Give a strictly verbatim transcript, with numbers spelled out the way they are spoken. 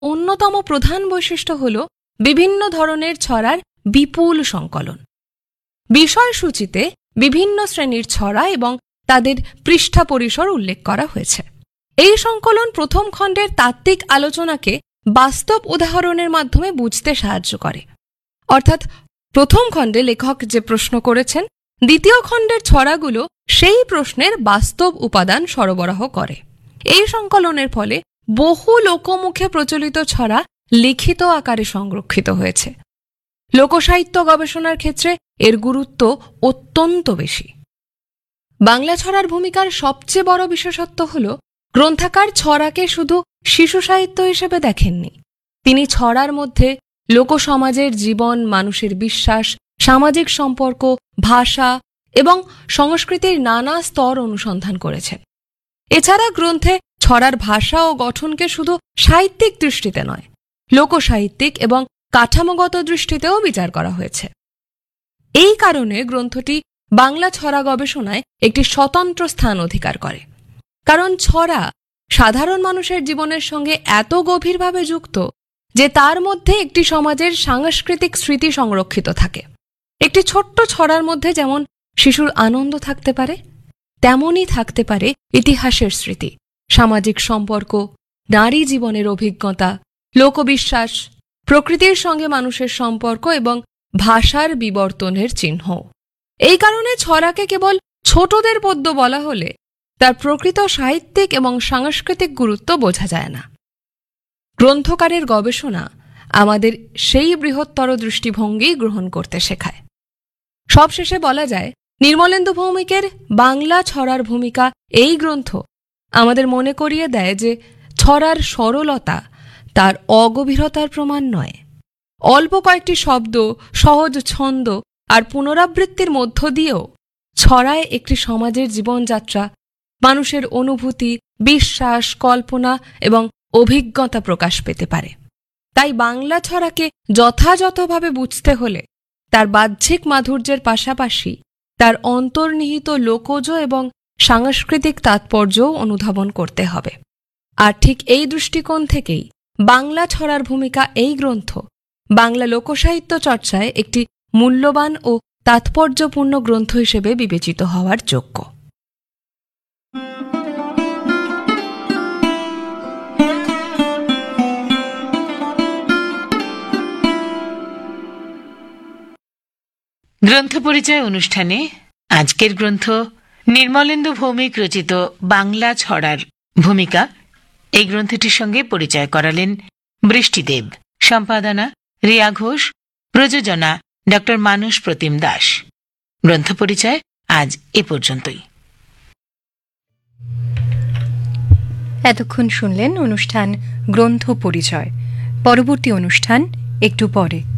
অন্যতম প্রধান বৈশিষ্ট্য হল বিভিন্ন ধরনের ছড়ার বিপুল সংকলন। বিষয়সূচিতে বিভিন্ন শ্রেণীর ছড়া এবং তাদের পৃষ্ঠা পরিসর উল্লেখ করা হয়েছে। এই সংকলন প্রথম খণ্ডের তাত্ত্বিক আলোচনাকে বাস্তব উদাহরণের মাধ্যমে বুঝতে সাহায্য করে। অর্থাৎ প্রথম খণ্ডে লেখক যে প্রশ্ন করেছেন, দ্বিতীয় খণ্ডের ছড়াগুলো সেই প্রশ্নের বাস্তব উপাদান সরবরাহ করে। এই সংকলনের ফলে বহু লোকমুখে প্রচলিত ছড়া লিখিত আকারে সংরক্ষিত হয়েছে। লোকসাহিত্য গবেষণার ক্ষেত্রে এর গুরুত্ব অত্যন্ত বেশি। বাংলা ছড়ার ভূমিকার সবচেয়ে বড় বিশেষত্ব হল গ্রন্থাকার ছড়াকে শুধু শিশু সাহিত্য হিসেবে দেখেননি। তিনি ছড়ার মধ্যে লোকসমাজের জীবন, মানুষের বিশ্বাস, সামাজিক সম্পর্ক, ভাষা এবং সংস্কৃতির নানা স্তর অনুসন্ধান করেছেন। এছাড়া গ্রন্থে ছড়ার ভাষা ও গঠনকে শুধু সাহিত্যিক দৃষ্টিতে নয়, লোকসাহিত্যিক এবং কাঠামোগত দৃষ্টিতেও বিচার করা হয়েছে। এই কারণে গ্রন্থটি বাংলা ছড়া গবেষণায় একটি স্বতন্ত্র স্থান অধিকার করে। কারণ ছড়া সাধারণ মানুষের জীবনের সঙ্গে এত গভীরভাবে যুক্ত যে তার মধ্যে একটি সমাজের সাংস্কৃতিক স্মৃতি সংরক্ষিত থাকে। একটি ছোট্ট ছড়ার মধ্যে যেমন শিশুর আনন্দ থাকতে পারে, তেমনই থাকতে পারে ইতিহাসের স্মৃতি, সামাজিক সম্পর্ক, নারী জীবনের অভিজ্ঞতা, লোকবিশ্বাস, প্রকৃতির সঙ্গে মানুষের সম্পর্ক এবং ভাষার বিবর্তনের চিহ্ন। এই কারণে ছড়াকে কেবল ছোটদের পদ্য বলা হলে তার প্রকৃত সাহিত্যিক এবং সাংস্কৃতিক গুরুত্ব বোঝা যায় না। গ্রন্থকারের গবেষণা আমাদের সেই বৃহত্তর দৃষ্টিভঙ্গি গ্রহণ করতে শেখায়। সবশেষে বলা যায়, নির্মলেন্দু ভৌমিকের বাংলা ছড়ার ভূমিকা এই গ্রন্থ আমাদের মনে করিয়ে দেয় যে ছড়ার সরলতা তার অগভীরতার প্রমাণ নয়। অল্প কয়েকটি শব্দ, সহজ ছন্দ আর পুনরাবৃত্তির মধ্য দিয়েও ছড়ায় একটি সমাজের জীবনযাত্রা, মানুষের অনুভূতি, বিশ্বাস, কল্পনা এবং অভিজ্ঞতা প্রকাশ পেতে পারে। তাই বাংলা ছড়াকে যথাযথভাবে বুঝতে হলে তার বাহ্যিক মাধুর্যের পাশাপাশি তার অন্তর্নিহিত লোকজ এবং সাংস্কৃতিক তাৎপর্যও অনুধাবন করতে হবে। আর ঠিক এই দৃষ্টিকোণ থেকেই বাংলা ছড়ার ভূমিকা এই গ্রন্থ বাংলা লোকসাহিত্য চর্চায় একটি মূল্যবান ও তাৎপর্যপূর্ণ গ্রন্থ হিসেবে বিবেচিত হওয়ার যোগ্য। গ্রন্থ পরিচয় অনুষ্ঠানে আজকের গ্রন্থ নির্মলেন্দু ভৌমিক রচিত বাংলা ছড়ার ভূমিকা, এই গ্রন্থটির সঙ্গে পরিচয় করালেন বৃষ্টিদেব। সম্পাদনা রিয়া ঘোষ, প্রযোজনা ডক্টর মানস প্রতিম দাস। গ্রন্থ পরিচয় আজ এ পর্যন্তই। এতক্ষণ শুনলেন অনুষ্ঠান গ্রন্থ পরিচয়। পরবর্তী অনুষ্ঠান একটু পরে।